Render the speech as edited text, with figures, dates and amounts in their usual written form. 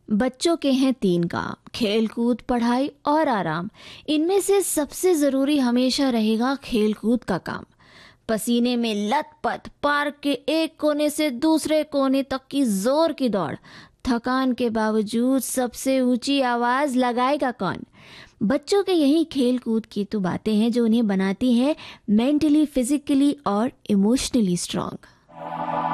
बच्चों के हैं 3 काम, खेल-कूद, पढ़ाई और आराम। इनमें से सबसे ज़रूरी हमेशा रहेगा खेल-कूद का काम। पसीने में लथपथ, पार्क के एक कोने से दूसरे कोने तक की ज़ोर की दौड़। थकान के बावजूद सबसे ऊंची आवाज़ लगाएगा कौन? बच्चों के यही खेल-कूद की तो बातें हैं जो उन्हें बनाती हैं मेंटली, फिजिकली और इमोशनली स्ट्रांग।